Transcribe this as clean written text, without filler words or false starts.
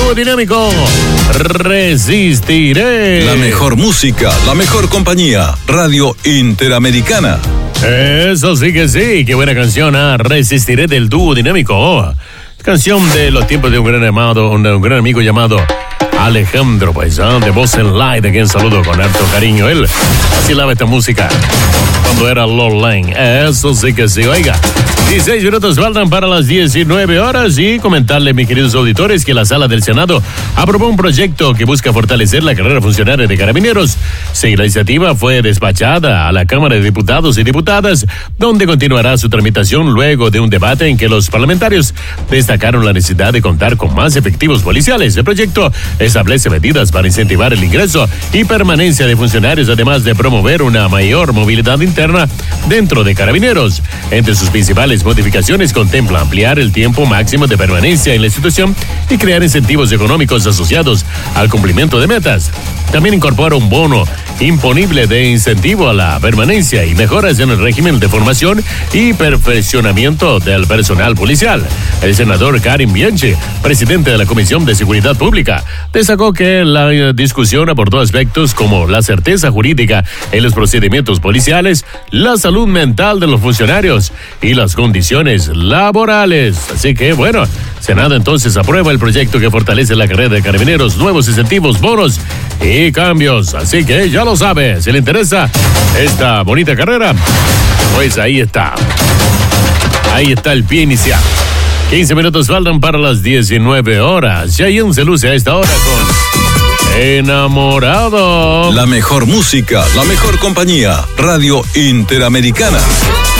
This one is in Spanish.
dúo dinámico Resistiré. La mejor música, la mejor compañía, Radio Interamericana. Eso sí que sí, qué buena canción, Resistiré del dúo dinámico. Canción de los tiempos de un gran amigo llamado Alejandro Paisán, de Voz en Light, a quien saludo con harto cariño. Él vacilaba esta música cuando era Lowline. Eso sí que sí, oiga. 16 minutos faltan para las 19 horas y comentarles, mis queridos auditores, que la Sala del Senado aprobó un proyecto que busca fortalecer la carrera funcionaria de carabineros. Sí, la iniciativa fue despachada a la Cámara de Diputados y Diputadas, donde continuará su tramitación luego de un debate en que los parlamentarios destacaron la necesidad de contar con más efectivos policiales. El proyecto establece medidas para incentivar el ingreso y permanencia de funcionarios, además de promover una mayor movilidad interna dentro de Carabineros. Entre sus principales modificaciones contempla ampliar el tiempo máximo de permanencia en la institución y crear incentivos económicos asociados al cumplimiento de metas. También incorpora un bono imponible de incentivo a la permanencia y mejoras en el régimen de formación y perfeccionamiento del personal policial. El senador Karim Bianchi, presidente de la Comisión de Seguridad Pública, destacó que la discusión abordó aspectos como la certeza jurídica en los procedimientos policiales, la salud mental de los funcionarios y las condiciones laborales. Así que, bueno, Senado entonces aprueba el proyecto que fortalece la carrera de carabineros, nuevos incentivos, bonos y cambios. Así que ya lo sabe, si le interesa esta bonita carrera, pues ahí está. Ahí está el pie inicial. 15 minutos faltan para las 19 horas. Chayanne se luce a esta hora con Enamorado. La mejor música, la mejor compañía, Radio Interamericana.